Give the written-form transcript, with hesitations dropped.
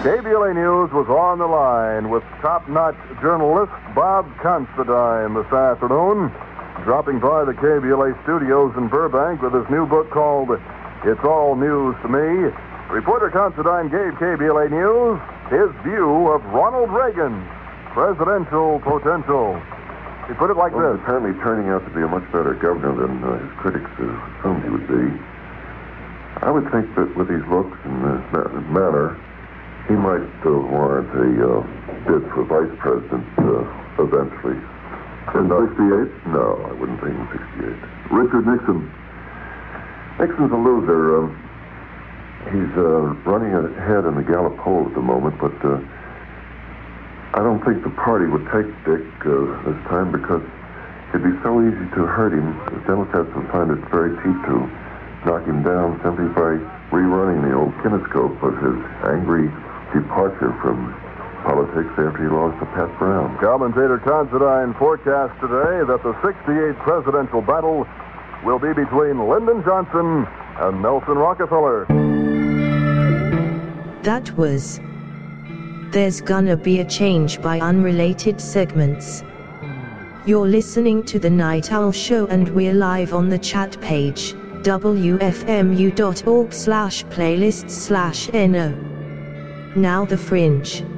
KBLA News was on the line with top-notch journalist Bob Considine this afternoon, dropping by the KBLA studios in Burbank with his new book called It's All News to Me. Reporter Considine gave KBLA News his view of Ronald Reagan's presidential potential. He put it like this. Apparently turning out to be a much better governor than his critics assumed he would be. I would think that with his looks and manner, he might warrant a bid for vice president eventually. In 68? No, I wouldn't think in 68. Richard Nixon. Nixon's a loser. He's running ahead in the Gallup poll at the moment, but I don't think the party would take Dick this time because it'd be so easy to hurt him. The Democrats would find it very cheap to knock him down simply by rerunning the old kinescope of his angry departure from politics after he lost to Pat Brown. Commentator Considine forecasts today that the 68 presidential battle will be between Lyndon Johnson and Nelson Rockefeller. That was There's Gonna Be a Change by Unrelated Segments. You're listening to The Night Owl Show and we're live on the chat page, wfmu.org/playlists/no. Now The Fringe.